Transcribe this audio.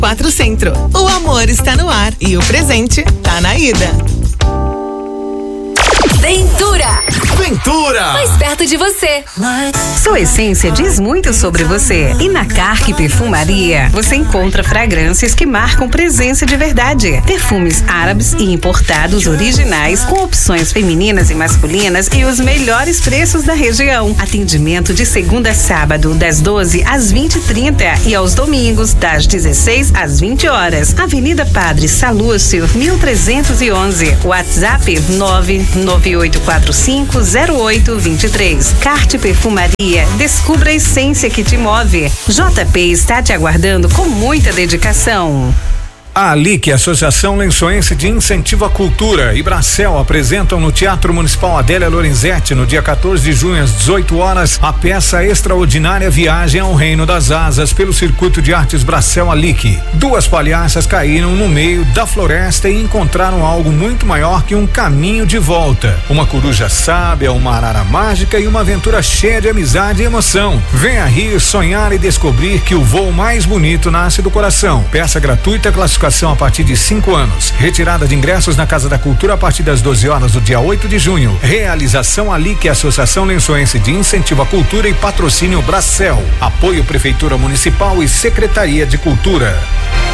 4 Centro. O amor está no ar e o presente tá na ida. Ventura! Mais perto de você. Sua essência diz muito sobre você. E na Carque Perfumaria, você encontra fragrâncias que marcam presença de verdade. Perfumes árabes e importados originais, com opções femininas e masculinas e os melhores preços da região. Atendimento de segunda a sábado, das 12 às 20h30 e aos domingos, das 16 às 20 horas. Avenida Padre Salúcio, 1311. WhatsApp 998450823. Carte Perfumaria. Descubra a essência que te move. JP está te aguardando com muita dedicação. A ALIC, Associação Lençoense de Incentivo à Cultura, e Bracel apresentam no Teatro Municipal Adélia Lorenzetti, no dia 14 de junho, às 18 horas, a peça extraordinária Viagem ao Reino das Asas pelo Circuito de Artes Bracel ALIC. 2 palhaças caíram no meio da floresta e encontraram algo muito maior que um caminho de volta. Uma coruja sábia, uma arara mágica e uma aventura cheia de amizade e emoção. Venha rir, sonhar e descobrir que o voo mais bonito nasce do coração. Peça gratuita, classificação a partir de 5 anos. Retirada de ingressos na Casa da Cultura a partir das 12 horas do dia 8 de junho. Realização ALIC, Associação Lençoense de Incentivo à Cultura e patrocínio Bracel. Apoio Prefeitura Municipal e Secretaria de Cultura.